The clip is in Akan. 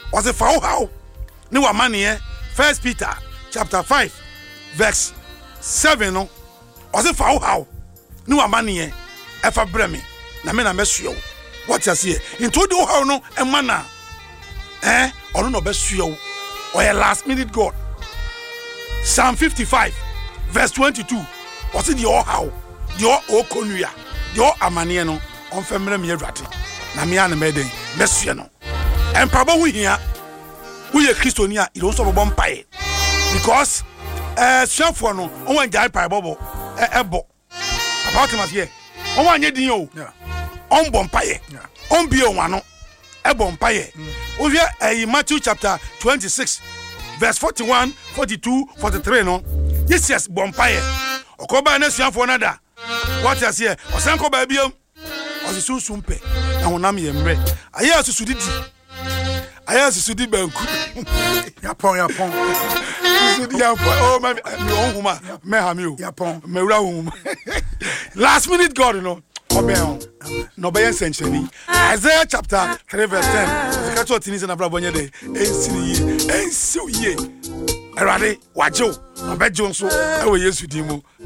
was a foul how ni wa mane 1 Peter chapter 5 verse 7 no was a foul how ni wa mane efa breme na me na mesuo what you say into the how no e mana ono no besuo or a last minute God. Psalm 55 verse 22 was it the all how the all okonuya the all amane no on femre me awrate na me an meden mesuo no empabo hu hia wo ye Christian a you so bobo mpae because suafo no on wan jai pai bobo ebo about him here on wan ye din o on bo mpae on bi o wano ebo mpae o hwe Matthew chapter 26 verse 41 42 43 no yes bo mpae okoba na suafo na da what you say osan ko ba biam osusun pe na wonam ye mre aye asusudidi aye asusudi banku yapon susudi yapon oh me ohuma me ha me o yapon me wura ohuma last minute God no obey no be sencheni Isaiah chapter 3 verse 10 ka to tinise na bra bonye de ensiye erade wajo obejo nso e we Yesu di mu